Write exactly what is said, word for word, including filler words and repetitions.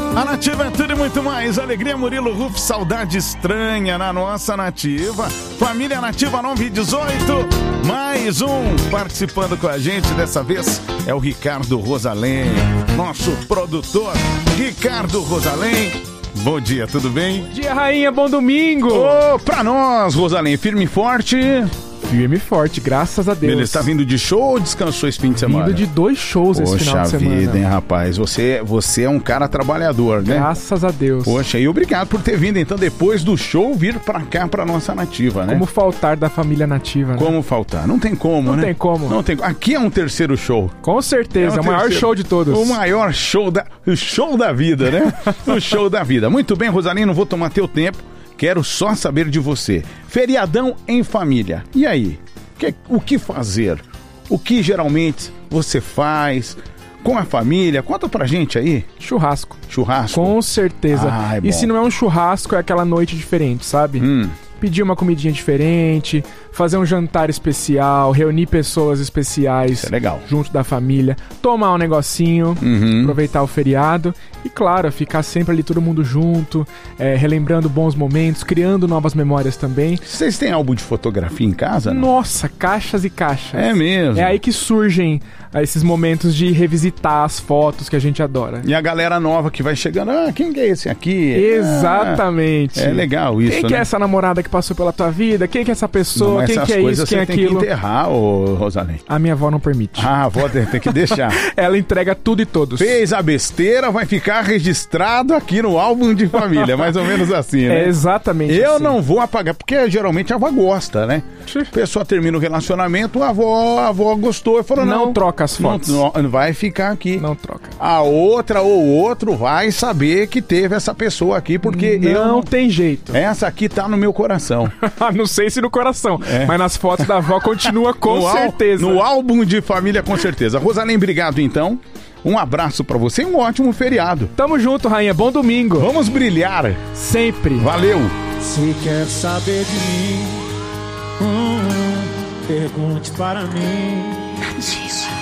A Nativa é tudo e muito mais. Alegria, Murilo Ruf, saudade estranha na nossa Nativa. Família Nativa nove dezoito. Mais um participando com a gente. Dessa vez é o Ricardo Rosalém, nosso produtor. Ricardo Rosalém. Bom dia, tudo bem? Bom dia, rainha, bom domingo! Ô, oh, pra nós, Rosalém, firme e forte. Firme e forte, graças a Deus. Ele está vindo de show ou descansou esse fim de semana? Vindo de dois shows Poxa esse final de semana. Poxa vida, hein, rapaz? Você, você é um cara trabalhador, né? Graças a Deus. Poxa, e obrigado por ter vindo, então, depois do show, vir pra cá, pra nossa Nativa, né? Como faltar da família Nativa, né? Como faltar? Não tem como, Não né? tem como. Não tem. Aqui é um terceiro show. Com certeza, é, um é o maior terceiro. show de todos. O maior show da... O show da vida, né? O show da vida. Muito bem, Rosalém, não vou tomar teu tempo. Quero só saber de você. Feriadão em família. E aí? Que, o que fazer? O que geralmente você faz com a família? Conta pra gente aí. Churrasco. Churrasco? Com certeza. Ah, é e se não é um churrasco, é aquela noite diferente, sabe? Hum. Pedir uma comidinha diferente, fazer um jantar especial, reunir pessoas especiais. Isso é legal. Junto da família, tomar um negocinho, uhum. aproveitar o feriado e, claro, ficar sempre ali todo mundo junto, é, relembrando bons momentos, criando novas memórias também. Vocês têm álbum de fotografia em casa? Não? Nossa, caixas e caixas. É mesmo? É aí que surgem esses momentos de revisitar as fotos que a gente adora. E a galera nova que vai chegando, ah, quem que é esse aqui? Exatamente. Ah, é legal isso, Quem né? que é essa namorada que passou pela tua vida? Quem que é essa pessoa? Não, quem que é isso? Quem é você aquilo? tem que enterrar, ô, Rosalém. A minha avó não permite. Ah, a avó tem que deixar. Ela entrega tudo e todos. Fez a besteira, vai ficar registrado aqui no álbum de família, mais ou menos assim, né? É exatamente Eu assim. não vou apagar, porque geralmente a avó gosta, né? A pessoa termina o relacionamento, a avó, a avó gostou e falou, não... Não troca as fotos. Não, não, vai ficar aqui. Não troca. A outra ou outro vai saber que teve essa pessoa aqui, porque não eu... Não tem jeito. Essa aqui tá no meu coração. Não sei se no coração, é. mas nas fotos da avó continua com no certeza. Al, no álbum de família, com certeza. Rosalém, obrigado então. Um abraço pra você e um ótimo feriado. Tamo junto, rainha. Bom domingo. Vamos brilhar. Sempre. Valeu. Se quer saber de mim, hum, pergunte para mim.